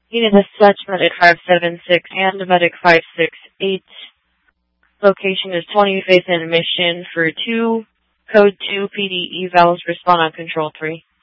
Unit dispatch medic 576 and medic 568. Location is 20 Faith and Mission for 2, code 2 PD evals, respond on control 3.